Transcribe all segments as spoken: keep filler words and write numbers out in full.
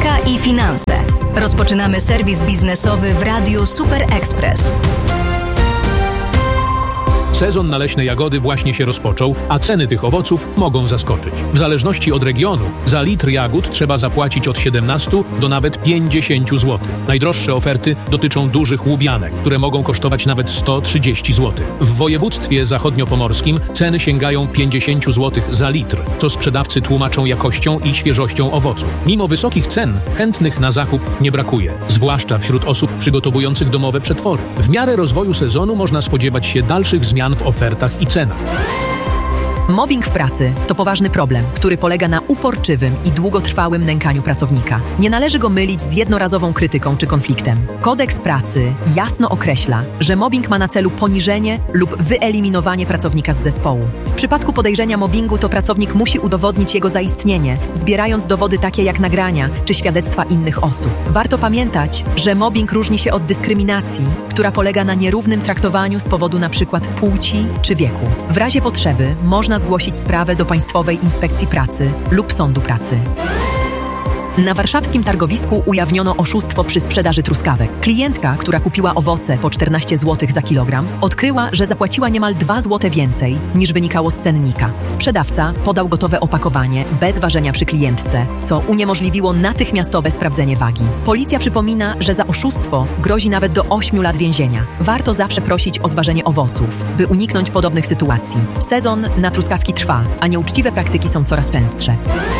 Polityka i finanse. Rozpoczynamy serwis biznesowy w Radiu Super Express. Sezon na leśne jagody właśnie się rozpoczął, a ceny tych owoców mogą zaskoczyć. W zależności od regionu za litr jagód trzeba zapłacić od siedemnastu do nawet pięćdziesięciu złotych. Najdroższe oferty dotyczą dużych łubianek, które mogą kosztować nawet sto trzydzieści złotych. W województwie zachodniopomorskim ceny sięgają pięćdziesięciu złotych za litr, co sprzedawcy tłumaczą jakością i świeżością owoców. Mimo wysokich cen chętnych na zakup nie brakuje, zwłaszcza wśród osób przygotowujących domowe przetwory. W miarę rozwoju sezonu można spodziewać się dalszych zmian w ofertach i cenach. Mobbing w pracy to poważny problem, który polega na uporczywym i długotrwałym nękaniu pracownika. Nie należy go mylić z jednorazową krytyką czy konfliktem. Kodeks pracy jasno określa, że mobbing ma na celu poniżenie lub wyeliminowanie pracownika z zespołu. W przypadku podejrzenia mobbingu to pracownik musi udowodnić jego zaistnienie, zbierając dowody takie jak nagrania czy świadectwa innych osób. Warto pamiętać, że mobbing różni się od dyskryminacji, która polega na nierównym traktowaniu z powodu np. płci czy wieku. W razie potrzeby można zgłosić sprawę do Państwowej Inspekcji Pracy lub Sądu Pracy. Na warszawskim targowisku ujawniono oszustwo przy sprzedaży truskawek. Klientka, która kupiła owoce po czternaście złotych za kilogram, odkryła, że zapłaciła niemal dwa złote więcej niż wynikało z cennika. Sprzedawca podał gotowe opakowanie bez ważenia przy klientce, co uniemożliwiło natychmiastowe sprawdzenie wagi. Policja przypomina, że za oszustwo grozi nawet do ośmiu lat więzienia. Warto zawsze prosić o zważenie owoców, by uniknąć podobnych sytuacji. Sezon na truskawki trwa, a nieuczciwe praktyki są coraz częstsze.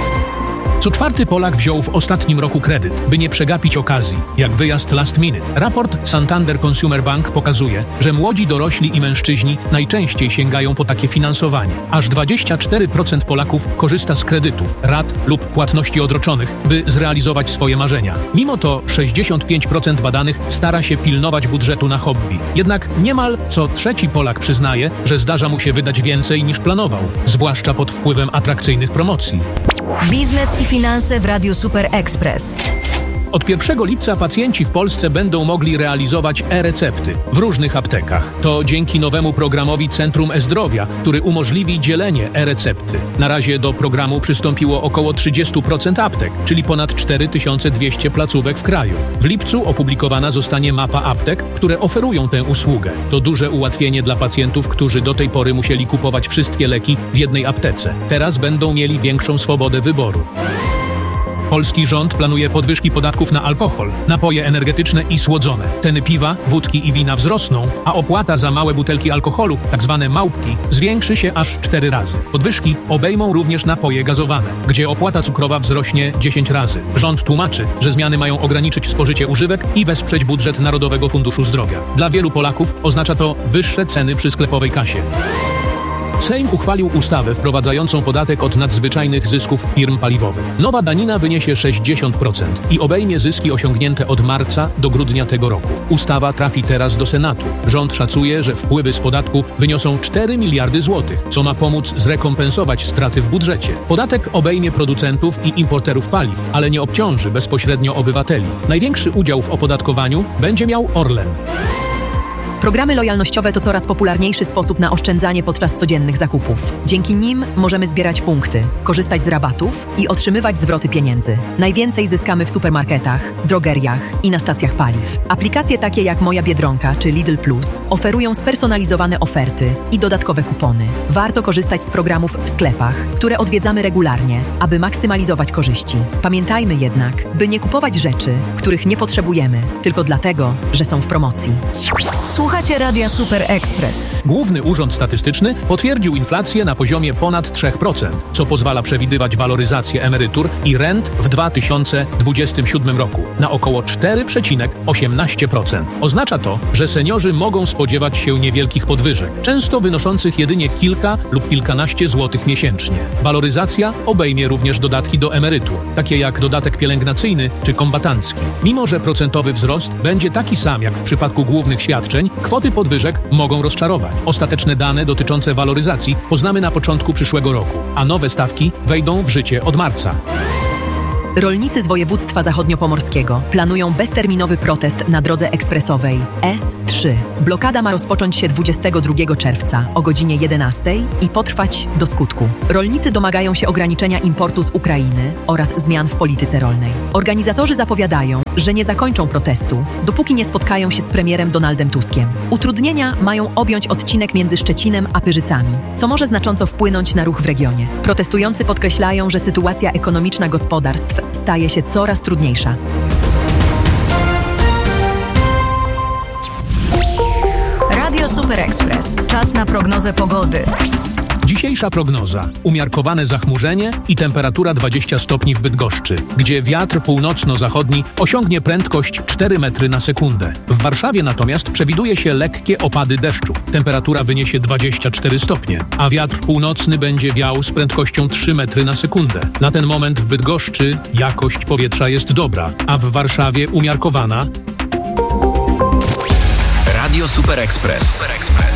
Co czwarty Polak wziął w ostatnim roku kredyt, by nie przegapić okazji, jak wyjazd last minute. Raport Santander Consumer Bank pokazuje, że młodzi dorośli i mężczyźni najczęściej sięgają po takie finansowanie. Aż dwadzieścia cztery procent Polaków korzysta z kredytów, rat lub płatności odroczonych, by zrealizować swoje marzenia. Mimo to sześćdziesiąt pięć procent badanych stara się pilnować budżetu na hobby. Jednak niemal co trzeci Polak przyznaje, że zdarza mu się wydać więcej niż planował, zwłaszcza pod wpływem atrakcyjnych promocji. Biznes i finanse w Radiu Super Express. Od pierwszego lipca pacjenci w Polsce będą mogli realizować e-recepty w różnych aptekach. To dzięki nowemu programowi Centrum E-Zdrowia, który umożliwi dzielenie e-recepty. Na razie do programu przystąpiło około trzydzieści procent aptek, czyli ponad cztery tysiące dwieście placówek w kraju. W lipcu opublikowana zostanie mapa aptek, które oferują tę usługę. To duże ułatwienie dla pacjentów, którzy do tej pory musieli kupować wszystkie leki w jednej aptece. Teraz będą mieli większą swobodę wyboru. Polski rząd planuje podwyżki podatków na alkohol, napoje energetyczne i słodzone. Ceny piwa, wódki i wina wzrosną, a opłata za małe butelki alkoholu, tzw. małpki, zwiększy się aż cztery razy. Podwyżki obejmą również napoje gazowane, gdzie opłata cukrowa wzrośnie dziesięć razy. Rząd tłumaczy, że zmiany mają ograniczyć spożycie używek i wesprzeć budżet Narodowego Funduszu Zdrowia. Dla wielu Polaków oznacza to wyższe ceny przy sklepowej kasie. Sejm uchwalił ustawę wprowadzającą podatek od nadzwyczajnych zysków firm paliwowych. Nowa danina wyniesie sześćdziesiąt procent i obejmie zyski osiągnięte od marca do grudnia tego roku. Ustawa trafi teraz do Senatu. Rząd szacuje, że wpływy z podatku wyniosą cztery miliardy złotych, co ma pomóc zrekompensować straty w budżecie. Podatek obejmie producentów i importerów paliw, ale nie obciąży bezpośrednio obywateli. Największy udział w opodatkowaniu będzie miał Orlen. Programy lojalnościowe to coraz popularniejszy sposób na oszczędzanie podczas codziennych zakupów. Dzięki nim możemy zbierać punkty, korzystać z rabatów i otrzymywać zwroty pieniędzy. Najwięcej zyskamy w supermarketach, drogeriach i na stacjach paliw. Aplikacje takie jak Moja Biedronka czy Lidl Plus oferują spersonalizowane oferty i dodatkowe kupony. Warto korzystać z programów w sklepach, które odwiedzamy regularnie, aby maksymalizować korzyści. Pamiętajmy jednak, by nie kupować rzeczy, których nie potrzebujemy, tylko dlatego, że są w promocji. Słuchacie Radia Super Express. Główny Urząd Statystyczny potwierdził inflację na poziomie ponad trzy procent, co pozwala przewidywać waloryzację emerytur i rent w dwa tysiące dwudziestym siódmym roku na około cztery przecinek osiemnaście procent. Oznacza to, że seniorzy mogą spodziewać się niewielkich podwyżek, często wynoszących jedynie kilka lub kilkanaście złotych miesięcznie. Waloryzacja obejmie również dodatki do emerytur, takie jak dodatek pielęgnacyjny czy kombatancki. Mimo że procentowy wzrost będzie taki sam jak w przypadku głównych świadczeń, kwoty podwyżek mogą rozczarować. Ostateczne dane dotyczące waloryzacji poznamy na początku przyszłego roku, a nowe stawki wejdą w życie od marca. Rolnicy z województwa zachodniopomorskiego planują bezterminowy protest na drodze ekspresowej S trzy trzy. Blokada ma rozpocząć się dwudziestego drugiego czerwca o godzinie jedenastej i potrwać do skutku. Rolnicy domagają się ograniczenia importu z Ukrainy oraz zmian w polityce rolnej. Organizatorzy zapowiadają, że nie zakończą protestu, dopóki nie spotkają się z premierem Donaldem Tuskiem. Utrudnienia mają objąć odcinek między Szczecinem a Pyrzycami, co może znacząco wpłynąć na ruch w regionie. Protestujący podkreślają, że sytuacja ekonomiczna gospodarstw staje się coraz trudniejsza. Radio Super Express. Czas na prognozę pogody. Dzisiejsza prognoza. Umiarkowane zachmurzenie i temperatura dwadzieścia stopni w Bydgoszczy, gdzie wiatr północno-zachodni osiągnie prędkość cztery metry na sekundę. W Warszawie natomiast przewiduje się lekkie opady deszczu. Temperatura wyniesie dwadzieścia cztery stopnie, a wiatr północny będzie wiał z prędkością trzy metry na sekundę. Na ten moment w Bydgoszczy jakość powietrza jest dobra, a w Warszawie umiarkowana. Radio Super Express.